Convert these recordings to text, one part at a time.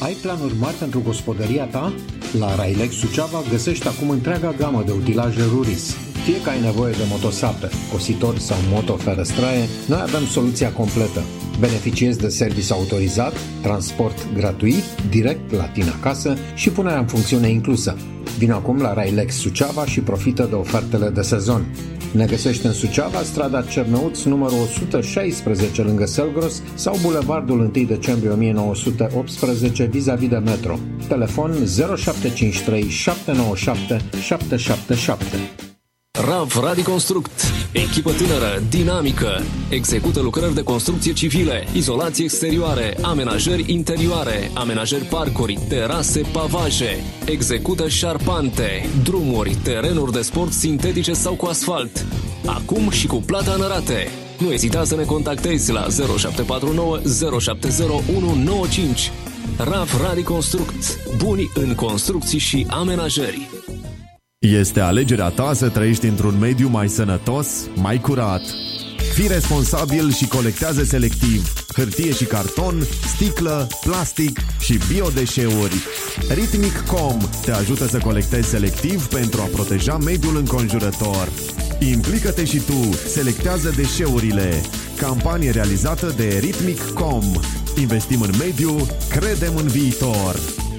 Ai planuri mari pentru gospodăria ta? La Railex Suceava găsești acum întreaga gamă de utilaje Ruris. Fie că ai nevoie de motosape, cositori sau motoferăstraie, noi avem soluția completă. Beneficiezi de serviciu autorizat, transport gratuit, direct la tine acasă și punerea în funcțiune inclusă. Vino acum la Railex Suceava și profită de ofertele de sezon. Ne găsești în Suceava, strada Cernăuț, numărul 116 lângă Selgros sau bulevardul 1 decembrie 1918 vis-a-vis de metro. Telefon 0753 797 777. RAV Radiconstruct, echipă tânără, dinamică, execută lucrări de construcție civile, izolații exterioare, amenajări interioare, amenajări parcuri, terase, pavaje, execută șarpante, drumuri, terenuri de sport sintetice sau cu asfalt. Acum și cu plata în rate. Nu ezita să ne contactezi la 0749 070 195. RAV Radiconstruct, buni în construcții și amenajări. Este alegerea ta să trăiești într-un mediu mai sănătos, mai curat. Fii responsabil și colectează selectiv hârtie și carton, sticlă, plastic și biodeșeuri. Rhythmic.com te ajută să colectezi selectiv pentru a proteja mediul înconjurător. Implică-te și tu, selectează deșeurile. Campanie realizată de Rhythmic.com. Investim în mediu, credem în viitor.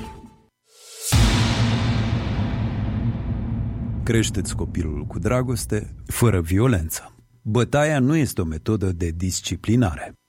Creșteți copilul cu dragoste, fără violență. Bătaia nu este o metodă de disciplinare.